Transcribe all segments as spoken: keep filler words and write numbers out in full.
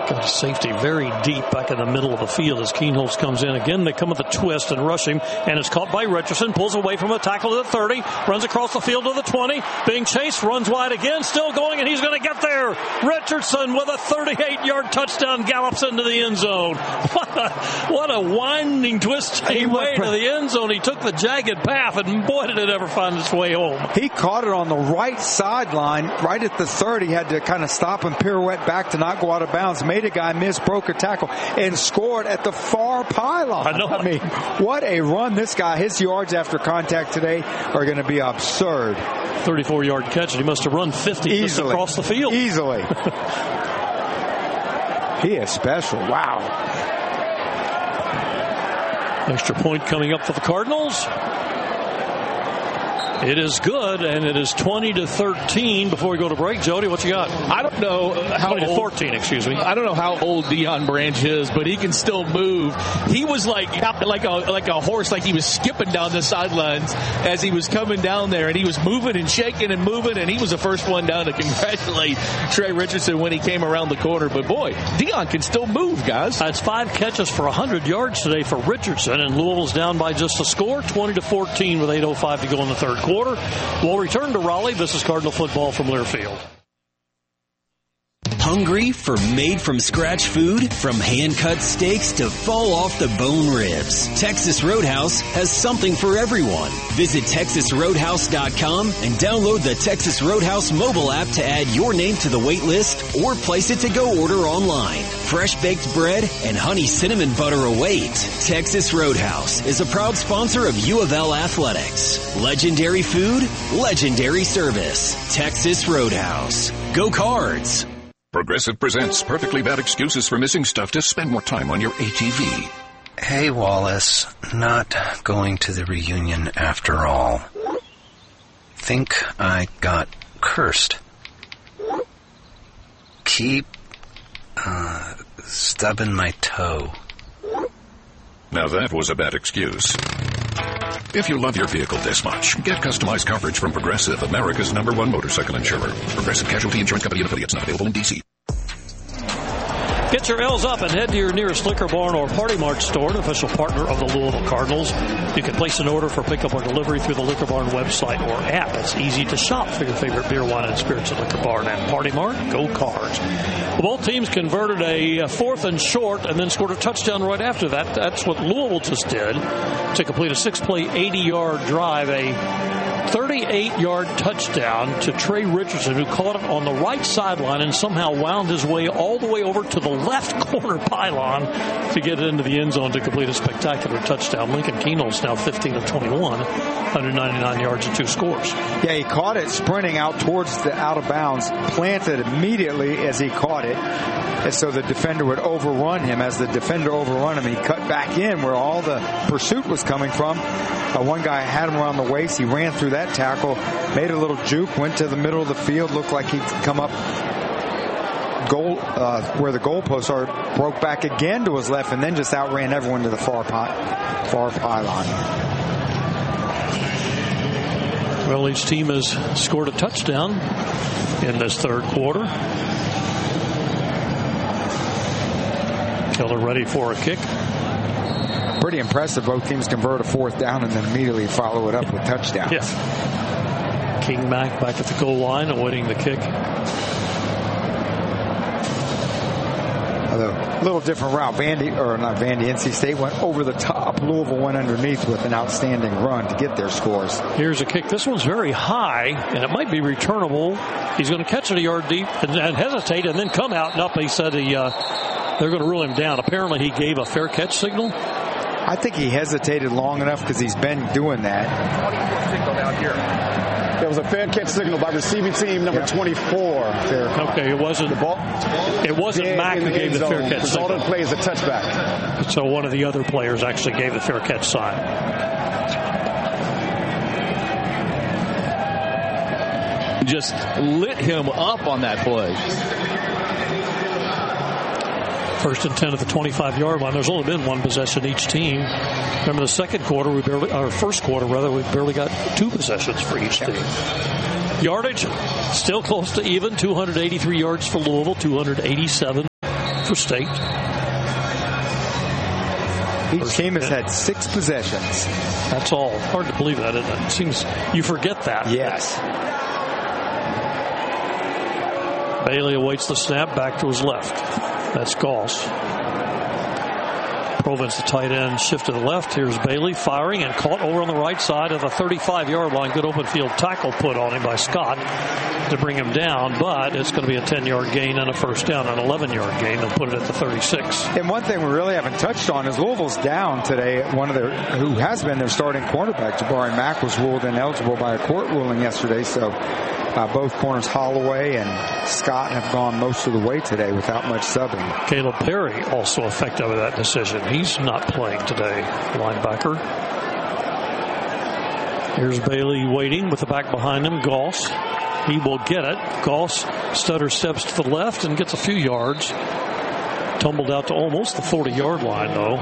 Got a safety very deep back in the middle of the field as Kienholz comes in. Again, they come with a twist and rush him, and it's caught by Richardson. Pulls away from a tackle to the thirty. Runs across the field to the twenty. Being chased, runs wide again. Still going, and he's going to get there. Richardson with a thirty-eight-yard touchdown gallops into the end zone. What a, what a winding, twisting way to the end zone. He took the jagged path, and boy, did it ever find its way home. He caught it on the right sideline, right at the thirty. Had to kind of stop and pirouette back to not go out of bounds. Made a guy miss, broke a tackle, and scored at the far pylon. I know. I mean, what a run this guy. His yards after contact today are going to be absurd. thirty-four-yard catch, and he must have run fifty Easily. just across the field. Easily. He is special. Wow. Extra point coming up for the Cardinals. It is good, and it is twenty to thirteen before we go to break. Jody, what you got? I don't know how twenty to old, fourteen, excuse me. I don't know how old Deion Branch is, but he can still move. He was like like a like a horse, like he was skipping down the sidelines as he was coming down there, and he was moving and shaking and moving, and he was the first one down to congratulate Trey Richardson when he came around the corner. But boy, Deion can still move, guys. That's five catches for one hundred yards today for Richardson, and Louisville's down by just a score, twenty to fourteen with eight oh five to go in the third quarter. We'll return to Raleigh. This is Cardinal football from Learfield. Hungry for made-from-scratch food? From hand-cut steaks to fall-off-the-bone ribs, Texas Roadhouse has something for everyone. Visit texas roadhouse dot com and download the Texas Roadhouse mobile app to add your name to the wait list or place it to go order online. Fresh baked bread and honey cinnamon butter await. Texas Roadhouse is a proud sponsor of U of L Athletics. Legendary food, legendary service. Texas Roadhouse. Go Cards! Progressive presents Perfectly Bad Excuses for Missing Stuff to Spend More Time on Your A T V. Hey, Wallace. Not going to the reunion after all. Think I got cursed. Keep, uh, stubbing my toe. Now that was a bad excuse. If you love your vehicle this much, get customized coverage from Progressive, America's number one motorcycle insurer. Progressive Casualty Insurance Company and affiliates, not available in D C. Get your L's up and head to your nearest Liquor Barn or Party Mart store, an official partner of the Louisville Cardinals. You can place an order for pickup or delivery through the Liquor Barn website or app. It's easy to shop for your favorite beer, wine, and spirits at Liquor Barn and Party Mart. Go Cards. Well, both teams converted a fourth and short and then scored a touchdown right after that. That's what Louisville just did to complete a six-play, eighty-yard drive, a thirty-eight-yard touchdown to Trey Richardson, who caught it on the right sideline and somehow wound his way all the way over to the left corner pylon to get it into the end zone to complete a spectacular touchdown. Lincoln Kienholz now fifteen of twenty-one, one hundred ninety-nine yards and two scores. Yeah, he caught it sprinting out towards the out of bounds, planted immediately as he caught it, and so the defender would overrun him. As the defender overrun him, he cut back in where all the pursuit was coming from. Uh, one guy had him around the waist. He ran through that tackle, made a little juke, went to the middle of the field, looked like he'd come up goal uh, where the goalposts are, broke back again to his left, and then just outran everyone to the far, pi- far pylon. Well, each team has scored a touchdown in this third quarter. Keller ready for a kick. Pretty impressive. Both teams convert a fourth down and then immediately follow it up with touchdowns. Yes. King Mack back at the goal line awaiting the kick. A little different route. Vandy, or not Vandy, N C State went over the top. Louisville went underneath with an outstanding run to get their scores. Here's a kick. This one's very high, and it might be returnable. He's going to catch it a yard deep and, and hesitate and then come out and up. He said he, uh, they're going to rule him down. Apparently he gave a fair catch signal. I think he hesitated long enough because he's been doing that. Signal down here. There was a fair catch signal by receiving team number yep. twenty-four. Okay, it wasn't. The ball, it wasn't Mack who gave the fair catch signal. Result play is a touchback. So one of the other players actually gave the fair catch sign. Just lit him up on that play. First and ten at the twenty-five-yard line. There's only been one possession each team. Remember the second quarter, we barely, or first quarter rather, we barely got two possessions for each team. Yardage still close to even. two hundred eighty-three yards for Louisville, two hundred eighty-seven for State. Each team has had six possessions. That's all. Hard to believe that, isn't it? It seems you forget that. Yes. Bailey awaits the snap, back to his left. That's Goss. Provence, the tight end, shift to the left. Here's Bailey firing and caught over on the right side of the thirty-five-yard line. Good open field tackle put on him by Scott to bring him down, but it's going to be a ten-yard gain and a first down, an eleven-yard gain. They'll put it at the thirty-six. And one thing we really haven't touched on is Louisville's down today. One of their, who has been their starting cornerback, Jabari Mack, was ruled ineligible by a court ruling yesterday, so Uh, both corners, Holloway and Scott, have gone most of the way today without much subbing. Caleb Perry also affected by that decision. He's not playing today, linebacker. Here's Bailey waiting with the back behind him. Goss, he will get it. Goss stutter steps to the left and gets a few yards. Tumbled out to almost the forty-yard line, though.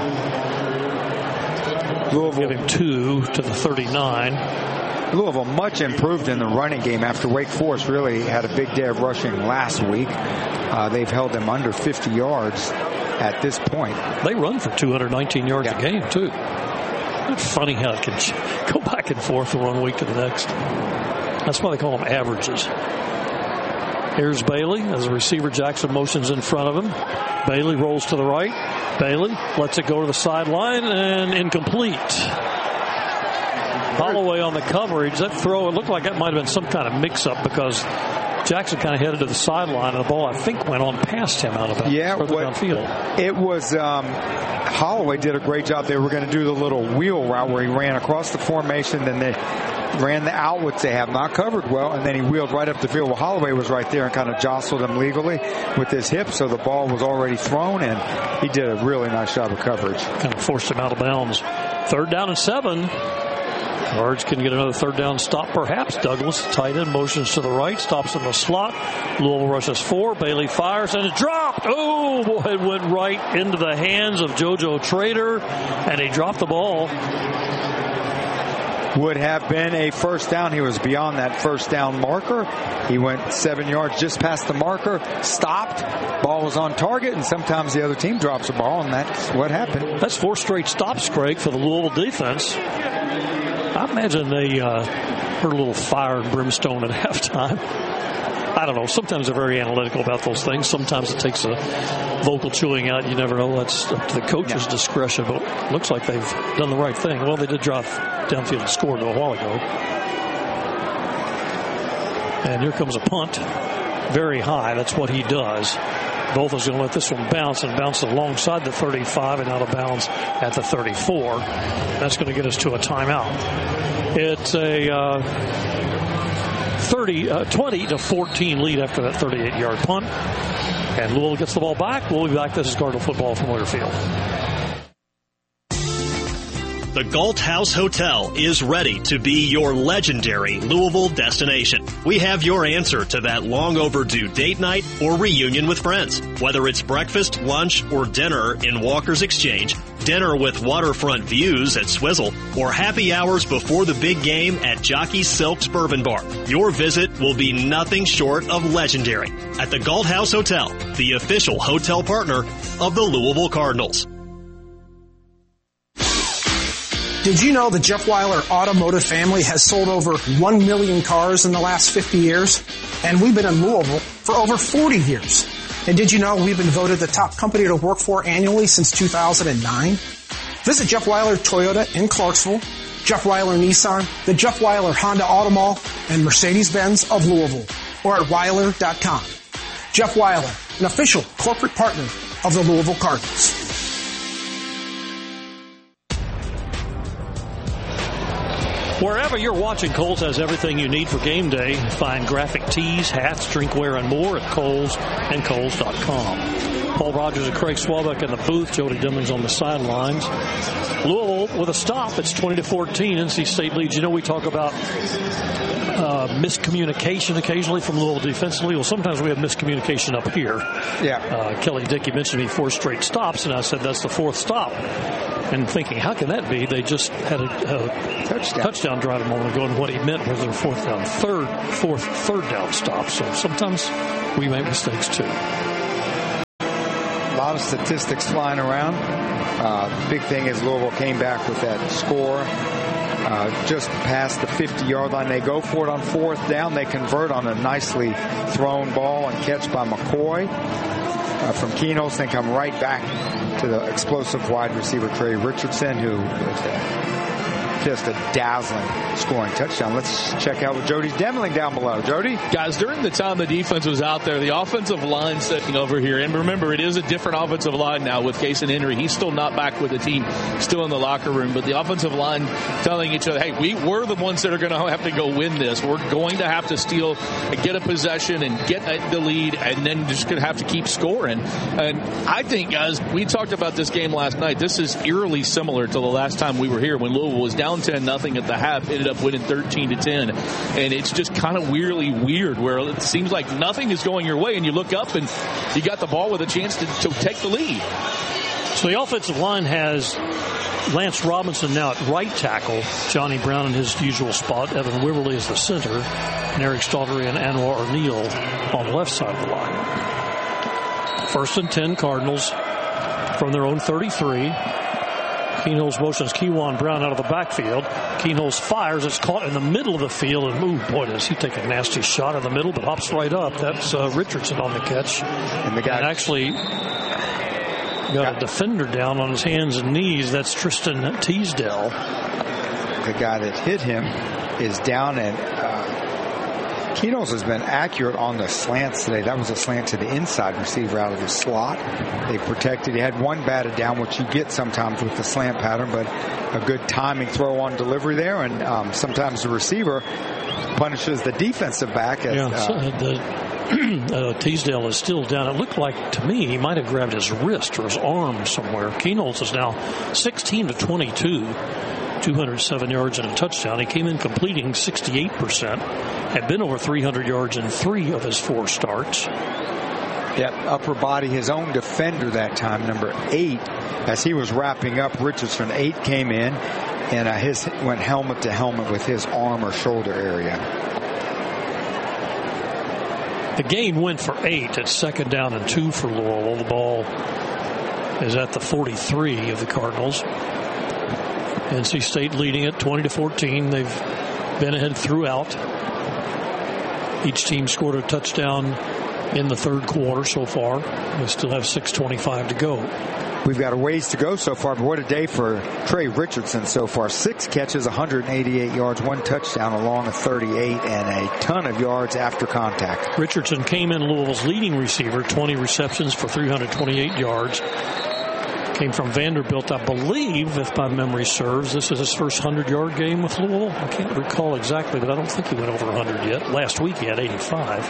Louisville give him two to the thirty-nine. Louisville much improved in the running game after Wake Forest really had a big day of rushing last week. Uh, they've held them under fifty yards at this point. They run for two hundred nineteen yards yeah. a game, too. It's funny how it can go back and forth from one week to the next. That's why they call them averages. Here's Bailey as the receiver Jackson motions in front of him. Bailey rolls to the right. Bailey lets it go to the sideline and incomplete. Holloway on the coverage. That throw, it looked like that might have been some kind of mix-up because Jackson kind of headed to the sideline, and the ball, I think, went on past him out of the yeah, further what, downfield. It was um, Holloway did a great job. They were going to do the little wheel route where he ran across the formation, then they ran the out, which they have not covered well, and then he wheeled right up the field. Well, Holloway was right there and kind of jostled him legally with his hip, so the ball was already thrown, and he did a really nice job of coverage. Kind of forced him out of bounds. Third down and seven. Cards can get another third down stop, perhaps. Douglas, tight end, motions to the right, stops in the slot. Louisville rushes four. Bailey fires, and it's dropped. Oh, boy, it went right into the hands of JoJo Trader, and he dropped the ball. Would have been a first down. He was beyond that first down marker. He went seven yards just past the marker, stopped, ball was on target, and sometimes the other team drops a ball, and that's what happened. That's four straight stops, Craig, for the Louisville defense. I imagine they uh, heard a little fire and brimstone at halftime. I don't know. Sometimes they're very analytical about those things. Sometimes it takes a vocal chewing out. You never know. That's up to the coach's yeah. discretion. But it looks like they've done the right thing. Well, they did drop downfield and score a while ago. And here comes a punt. Very high. That's what he does. Botha's going to let this one bounce and bounce alongside the thirty-five and out of bounds at the thirty-four. That's going to get us to a timeout. It's a uh, thirty, uh, twenty to fourteen lead after that thirty-eight-yard punt. And Louisville gets the ball back. We'll be back. This is Cardinal Football from Learfield. The Galt House Hotel is ready to be your legendary Louisville destination. We have your answer to that long overdue date night or reunion with friends. Whether it's breakfast, lunch, or dinner in Walker's Exchange, dinner with waterfront views at Swizzle, or happy hours before the big game at Jockey Silk's Bourbon Bar, your visit will be nothing short of legendary at the Galt House Hotel, the official hotel partner of the Louisville Cardinals. Did you know the Jeff Weiler Automotive family has sold over one million cars in the last fifty years? And we've been in Louisville for over forty years. And did you know we've been voted the top company to work for annually since two thousand nine? Visit Jeff Weiler Toyota in Clarksville, Jeff Weiler Nissan, the Jeff Weiler Honda Auto Mall, and Mercedes-Benz of Louisville, or at weiler dot com. Jeff Weiler, an official corporate partner of the Louisville Cardinals. Wherever you're watching, Kohl's has everything you need for game day. Find graphic tees, hats, drinkware, and more at Kohl's and Kohl's dot com. Paul Rogers and Craig Swalbeck in the booth. Jody Demings on the sidelines. Louisville with a stop. It's twenty to fourteen. N C State leads. You know, we talk about uh, miscommunication occasionally from Louisville defensively. Well, sometimes we have miscommunication up here. Yeah. Uh, Kelly Dickey mentioned me four straight stops, and I said that's the fourth stop. And thinking, how can that be? They just had a, a touchdown. touchdown drive a moment ago, and what he meant was their fourth down, third, fourth, third down stop. So sometimes we make mistakes too. a lot of statistics flying around. Uh, big thing is Louisville came back with that score uh, just past the fifty-yard line. They go for it on fourth down. They convert on a nicely thrown ball and catch by McCoy uh, from Keenholz. Then come right back to the explosive wide receiver Trey Richardson, who was uh, just a dazzling scoring touchdown. Let's check out with Jody Demling down below. Jody? Guys, during the time the defense was out there, the offensive line sitting over here, and remember, it is a different offensive line now with Kason Henry. He's still not back with the team, still in the locker room, but the offensive line telling each other, hey, we, we're the ones that are going to have to go win this. We're going to have to steal and get a possession and get the lead, and then just going to have to keep scoring. And I think, guys, we talked about this game last night. This is eerily similar to the last time we were here when Louisville was down ten nothing at the half, ended up winning thirteen to ten, and it's just kind of weirdly weird where it seems like nothing is going your way, and you look up and you got the ball with a chance to, to take the lead. So the offensive line has Lance Robinson now at right tackle, Johnny Brown in his usual spot, Evan Wiverly is the center, and Eric Stottery and Anwar O'Neal on the left side of the line. First and ten Cardinals from their own thirty-three. Keenholz motions Kewan Brown out of the backfield. Keenholz fires. It's caught in the middle of the field. And, ooh, boy, does he take a nasty shot in the middle, but hops right up. That's uh, Richardson on the catch. And the guy and actually got a defender down on his hands and knees. That's Tristan Teasdale. The guy that hit him is down, and uh, Keenholz has been accurate on the slants today. That was a slant to the inside receiver out of the slot. They protected. He had one batted down, which you get sometimes with the slant pattern, but a good timing throw on delivery there. And um, sometimes the receiver punishes the defensive back. As, yeah, so the, uh, Teasdale is still down. It looked like to me he might have grabbed his wrist or his arm somewhere. Keenholz is now sixteen to twenty-two. two hundred seven yards and a touchdown. He came in completing sixty-eight percent. Had been over three hundred yards in three of his four starts. Yep, upper body, his own defender that time, number eight. As he was wrapping up, Richardson, eight came in, and uh, his went helmet to helmet with his arm or shoulder area. The gain went for eight. It's second down and two for Louisville. The ball is at the forty-three of the Cardinals. N C State leading it twenty to fourteen. They've been ahead throughout. Each team scored a touchdown in the third quarter so far. We still have six twenty-five to go. We've got a ways to go so far, but what a day for Trey Richardson so far. Six catches, one hundred eighty-eight yards, one touchdown along a thirty-eight, and a ton of yards after contact. Richardson came in Louisville's leading receiver, twenty receptions for three hundred twenty-eight yards. Came from Vanderbilt, I believe, if my memory serves. This is his first hundred-yard game with Louisville. I can't recall exactly, but I don't think he went over one hundred yet. Last week he had eighty-five.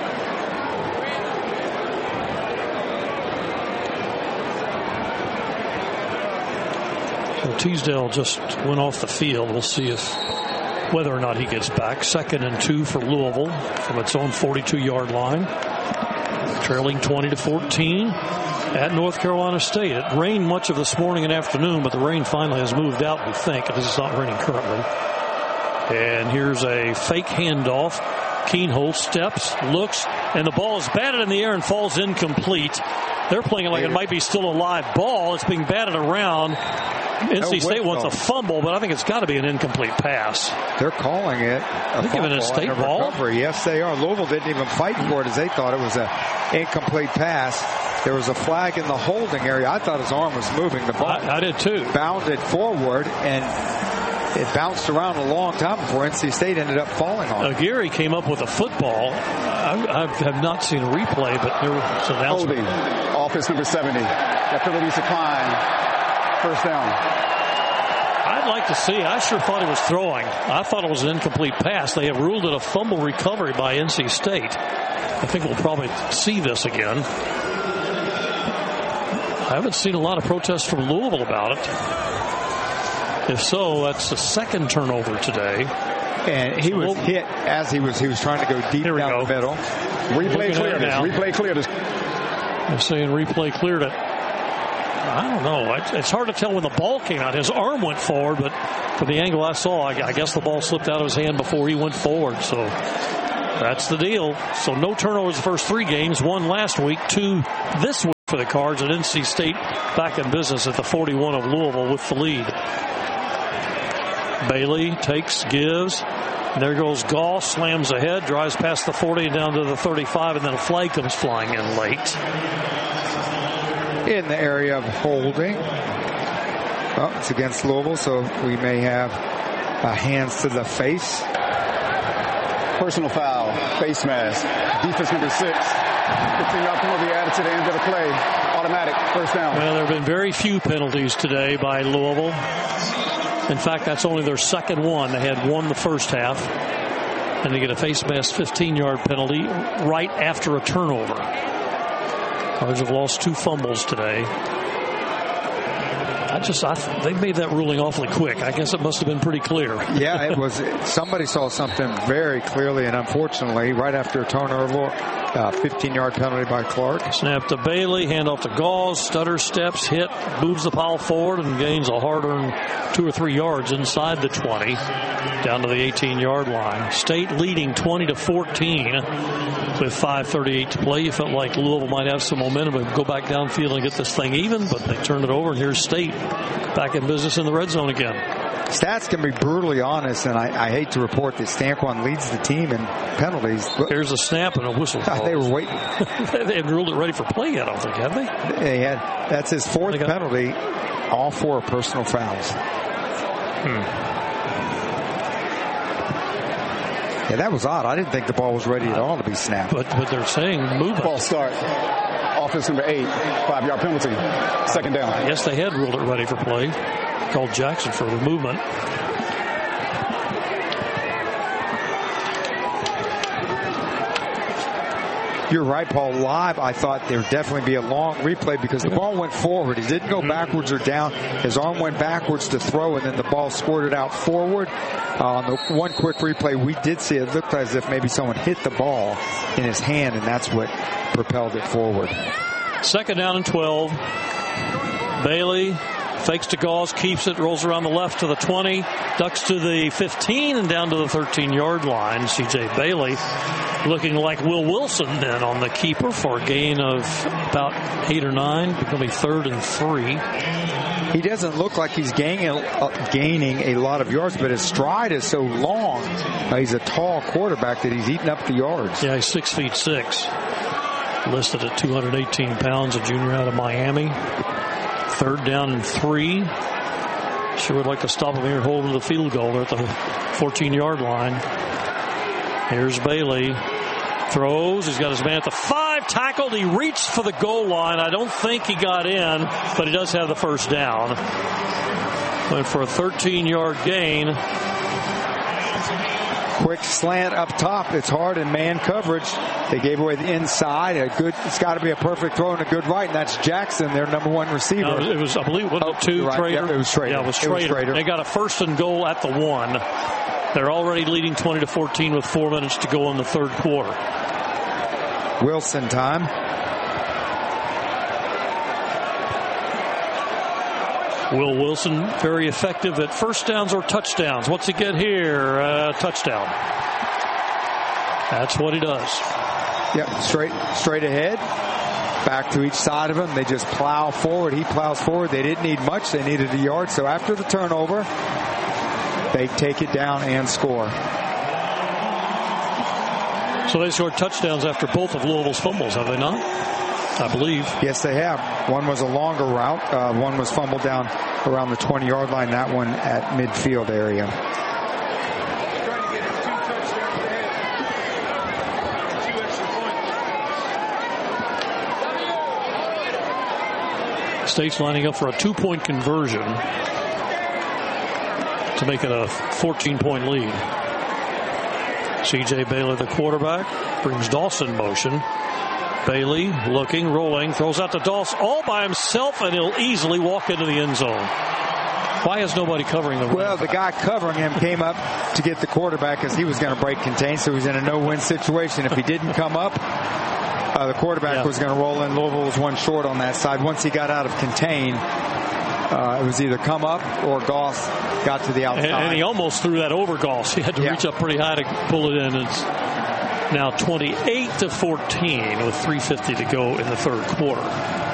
So Teasdale just went off the field. We'll see if whether or not he gets back. Second and two for Louisville from its own forty-two-yard line. Trailing twenty to fourteen. At North Carolina State. It rained much of this morning and afternoon, but the rain finally has moved out, we think. This is not raining currently. And here's a fake handoff. Keenholz steps, looks, and the ball is batted in the air and falls incomplete. They're playing it like it might be still a live ball. It's being batted around. N C State wants a fumble, but I think it's got to be an incomplete pass. They're calling it a They're giving it a state a ball. Recovery. Yes, they are. Louisville didn't even fight for it as they thought it was an incomplete pass. There was a flag in the holding area. I thought his arm was moving. The ball I, I did too. Bounded forward, and it bounced around a long time before N C State ended up falling on it. Aguirre came up with a football. I, I have not seen a replay, but there was an announcement. Holding. Offense number seventy. Activities decline. First down. I'd like to see. I sure thought he was throwing. I thought it was an incomplete pass. They have ruled it a fumble recovery by N C State. I think we'll probably see this again. I haven't seen a lot of protests from Louisville about it. If so, that's the second turnover today. And he was hit as he was he was trying to go deep down go. the middle. Replay cleared it. Replay cleared it. They're saying replay cleared it. I don't know. It's hard to tell when the ball came out. His arm went forward, but from the angle I saw, I guess the ball slipped out of his hand before he went forward. So that's the deal. So no turnovers the first three games. One last week, two this week. for the Cards, and N C State back in business at the forty-one of Louisville with the lead. Bailey takes, gives. There goes Goss, slams ahead, drives past the forty and down to the thirty-five, and then a flag comes flying in late. In the area of holding. Well, it's against Louisville, so we may have uh, hands to the face. Personal foul, face mask, defense number six. fifteen-yard penalty added to the end of the play. Automatic, first down. Well, there have been very few penalties today by Louisville. In fact, that's only their second one. They had one the first half. And they get a face mask fifteen-yard penalty right after a turnover. Cards have lost two fumbles today. I just, I, they made that ruling awfully quick. I guess it must have been pretty clear. Yeah, it was. Somebody saw something very clearly, and unfortunately, right after a turnover, uh, fifteen-yard penalty by Clark. Snap to Bailey, handoff to Gauze, stutter steps, hit, moves the pile forward, and gains a hard-earned two or three yards inside the twenty, down to the eighteen-yard line. State leading twenty to fourteen with five thirty-eight to play. You felt like Louisville might have some momentum and go back downfield and get this thing even, but they turned it over, and here's State back in business in the red zone again. Stats can be brutally honest, and I, I hate to report that Stanquan leads the team in penalties. There's a snap and a whistle. They were waiting. They hadn't ruled it ready for play yet, I don't think, have they? They had. That's his fourth penalty. All four personal fouls. Hmm. Yeah, that was odd. I didn't think the ball was ready at all to be snapped. But but they're saying move it. Ball start. Offense number eight, five-yard penalty, second down. I guess they had ruled it ready for play. Called Jackson for the movement. You're right, Paul. Live, I thought there would definitely be a long replay because the ball went forward. He didn't go backwards or down. His arm went backwards to throw, and then the ball squirted out forward. Uh, on the one quick replay we did see, it looked as if maybe someone hit the ball in his hand, and that's what propelled it forward. Second down and twelve. Bailey fakes to Gauze, keeps it, rolls around the left to the twenty, ducks to the fifteen and down to the thirteen-yard line. C J Bailey looking like Will Wilson then on the keeper for a gain of about eight or nine, becoming third and three. He doesn't look like he's gaining, uh, gaining a lot of yards, but his stride is so long. Uh, he's a tall quarterback that he's eating up the yards. Yeah, he's six feet six. Listed at two hundred eighteen pounds, a junior out of Miami. Third down and three. Sure would like to stop him here and hold him to the field goal. They're at the fourteen-yard line. Here's Bailey. Throws. He's got his man at the five. Tackled. He reached for the goal line. I don't think he got in, but he does have the first down. Went for a thirteen-yard gain. Quick slant up top. It's hard in man coverage. They gave away the inside. A good. It's got to be a perfect throw and a good right, and that's Jackson, their number one receiver. No, it was, I believe, wasn't it two, right. Trader? Yep, it was Trader. Yeah, it was It was Trader. Trader. They got a first and goal at the one. They're already leading twenty to fourteen with four minutes to go in the third quarter. Wilson time. Will Wilson very effective at first downs or touchdowns. What's he get here? Uh, touchdown. That's what he does. Yep, straight straight ahead. Back to each side of him. They just plow forward. He plows forward. They didn't need much. They needed a yard. So after the turnover, they take it down and score. So they scored touchdowns after both of Louisville's fumbles, have they not? I believe. Yes, they have. One was a longer route. Uh, one was fumbled down around the twenty-yard line. That one at midfield area. State's lining up for a two-point conversion to make it a fourteen-point lead. C J Bailey, the quarterback, brings Dawson in motion. Bailey looking, rolling, throws out to Dawson all by himself, and he'll easily walk into the end zone. Why is nobody covering the run? Well, the guy covering him came up to get the quarterback because he was going to break contain, so he was in a no-win situation. If he didn't come up, uh, the quarterback yeah. was going to roll in. Louisville was one short on that side. Once he got out of contain, uh, it was either come up or Goss got to the outside. And, and he almost threw that over Goss. He had to yeah. reach up pretty high to pull it in. It's now twenty-eight to fourteen with three fifty to go in the third quarter.